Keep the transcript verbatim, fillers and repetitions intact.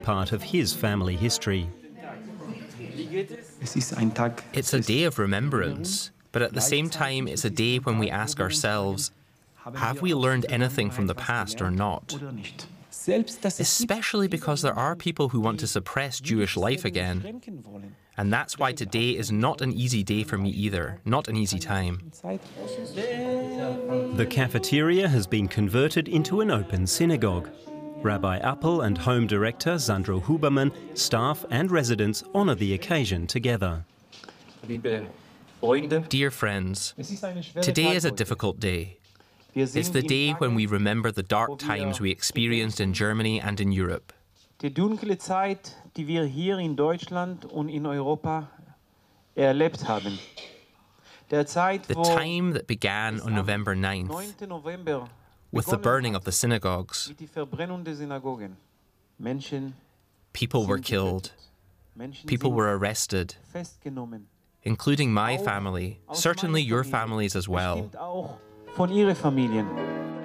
part of his family history. It's a day of remembrance, but at the same time it's a day when we ask ourselves, have we learned anything from the past or not? Especially because there are people who want to suppress Jewish life again. And that's why today is not an easy day for me either, not an easy time. The cafeteria has been converted into an open synagogue. Rabbi Appel and Home Director Sandro Huberman, staff and residents honour the occasion together. Dear friends, today is a difficult day. It's the day when we remember the dark times we experienced in Germany and in Europe. Die dunkle Zeit, die wir hier in Deutschland und in Europa erlebt haben. Der Zeit, The time that began on November ninth, with the burning of the synagogues. mit die Verbrennung der Synagogen. Menschen People were killed. People were arrested, festgenommen. including my family, certainly your families as well. Bestimmt auch von ihren Familien.